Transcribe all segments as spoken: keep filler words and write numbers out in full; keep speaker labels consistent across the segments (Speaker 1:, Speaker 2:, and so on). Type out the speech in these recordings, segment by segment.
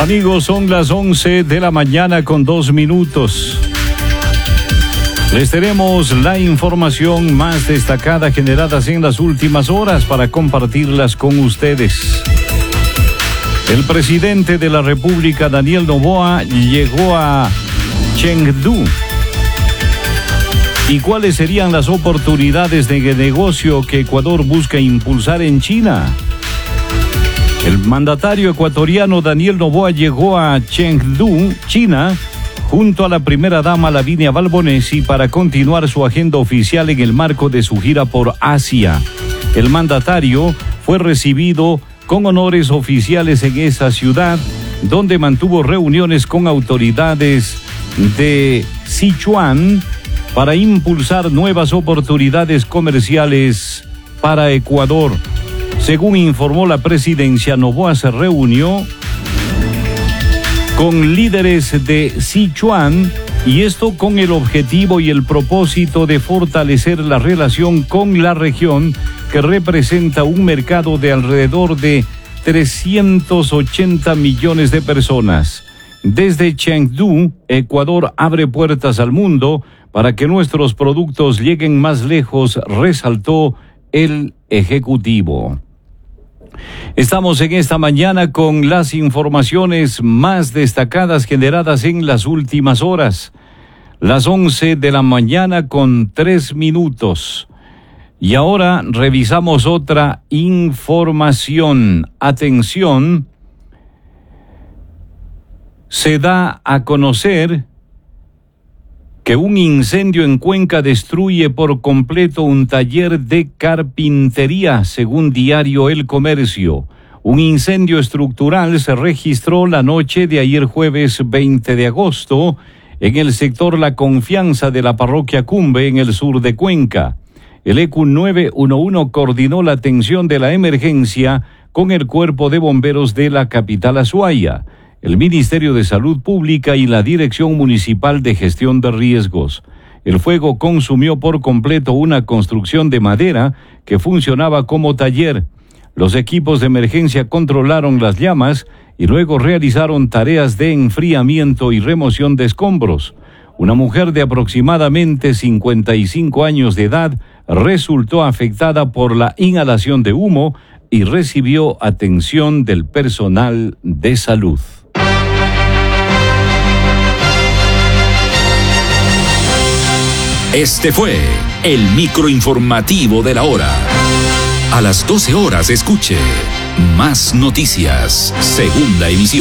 Speaker 1: Amigos, son las once de la mañana con dos minutos. Les tenemos la información más destacada generadas en las últimas horas para compartirlas con ustedes. El presidente de la República, Daniel Noboa, llegó a Chengdu. ¿Y cuáles serían las oportunidades de negocio que Ecuador busca impulsar en China? El mandatario ecuatoriano Daniel Noboa llegó a Chengdu, China, junto a la primera dama Lavinia Balbonesi para continuar su agenda oficial en el marco de su gira por Asia. El mandatario fue recibido con honores oficiales en esa ciudad, donde mantuvo reuniones con autoridades de Sichuan para impulsar nuevas oportunidades comerciales para Ecuador. Según informó la presidencia, Noboa se reunió con líderes de Sichuan, y esto con el objetivo y el propósito de fortalecer la relación con la región, que representa un mercado de alrededor de trescientos ochenta millones de personas. Desde Chengdu, Ecuador abre puertas al mundo para que nuestros productos lleguen más lejos, resaltó el ejecutivo. Estamos en esta mañana con las informaciones más destacadas generadas en las últimas horas. Las once de la mañana con tres minutos. Y ahora revisamos otra información. Atención. Se da a conocer que un incendio en Cuenca destruye por completo un taller de carpintería, según diario El Comercio. Un incendio estructural se registró la noche de ayer jueves veinte de agosto en el sector La Confianza de la parroquia Cumbe, en el sur de Cuenca. El E Q nueve uno uno coordinó la atención de la emergencia con el Cuerpo de Bomberos de la capital Azuaya, el Ministerio de Salud Pública y la Dirección Municipal de Gestión de Riesgos. El fuego consumió por completo una construcción de madera que funcionaba como taller. Los equipos de emergencia controlaron las llamas y luego realizaron tareas de enfriamiento y remoción de escombros. Una mujer de aproximadamente cincuenta y cinco años de edad resultó afectada por la inhalación de humo y recibió atención del personal de salud.
Speaker 2: Este fue el microinformativo de la hora. A las doce horas escuche Más Noticias, segunda emisión.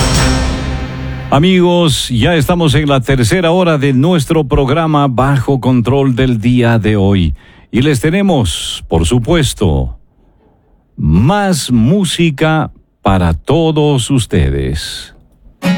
Speaker 1: Amigos, ya estamos en la tercera hora de nuestro programa Bajo Control del día de hoy. Y les tenemos, por supuesto, más música para todos ustedes.